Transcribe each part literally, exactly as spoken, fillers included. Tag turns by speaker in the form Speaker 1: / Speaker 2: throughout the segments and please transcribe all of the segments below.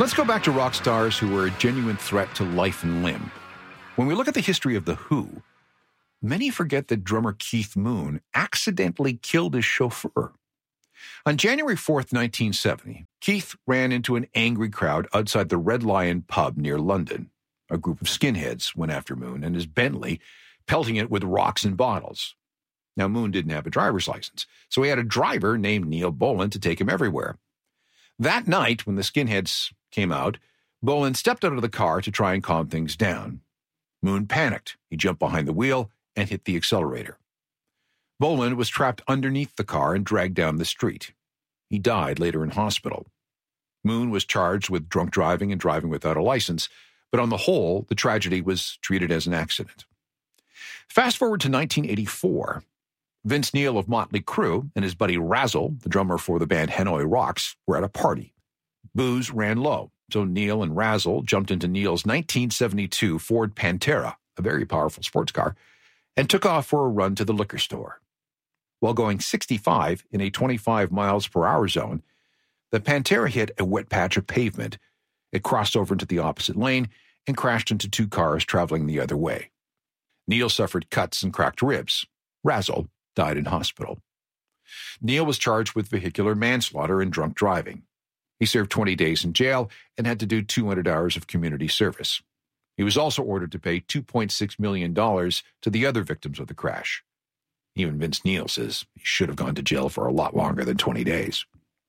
Speaker 1: Let's go back to rock stars who were a genuine threat to life and limb. When we look at the history of The Who, many forget that drummer Keith Moon accidentally killed his chauffeur. On January fourth, nineteen seventy, Keith ran into an angry crowd outside the Red Lion pub near London. A group of skinheads went after Moon and his Bentley, pelting it with rocks and bottles. Now, Moon didn't have a driver's license, so he had a driver named Neil Boland to take him everywhere. That night, when the skinheads came out, Boland stepped out of the car to try and calm things down. Moon panicked. He jumped behind the wheel and hit the accelerator. Boland was trapped underneath the car and dragged down the street. He died later in hospital. Moon was charged with drunk driving and driving without a license, but on the whole, the tragedy was treated as an accident. Fast forward to nineteen eighty-four. Vince Neil of Motley Crue and his buddy Razzle, the drummer for the band Hanoi Rocks, were at a party. Booze ran low, so Neil and Razzle jumped into Neil's nineteen seventy-two Ford Pantera, a very powerful sports car, and took off for a run to the liquor store. While going sixty-five in a twenty-five miles per hour zone, the Pantera hit a wet patch of pavement. It crossed over into the opposite lane and crashed into two cars traveling the other way. Neil suffered cuts and cracked ribs. Razzle died in hospital. Neil was charged with vehicular manslaughter and drunk driving. He served twenty days in jail and had to do two hundred hours of community service. He was also ordered to pay two point six million dollars to the other victims of the crash. Even Vince Neil says he should have gone to jail for a lot longer than twenty days.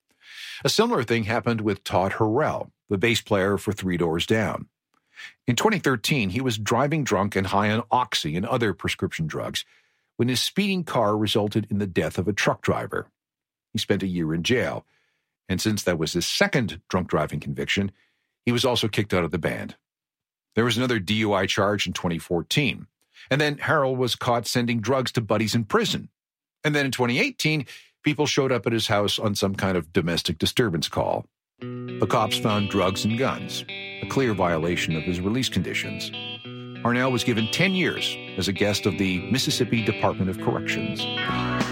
Speaker 1: A similar thing happened with Todd Harrell, the bass player for Three Doors Down. In twenty thirteen, he was driving drunk and high on Oxy and other prescription drugs when his speeding car resulted in the death of a truck driver. He spent a year in jail, and since that was his second drunk driving conviction, he was also kicked out of the band. There was another D U I charge in twenty fourteen, and then Harrell was caught sending drugs to buddies in prison. And then in twenty eighteen, people showed up at his house on some kind of domestic disturbance call. The cops found drugs and guns, a clear violation of his release conditions. Harrell was given ten years as a guest of the Mississippi Department of Corrections.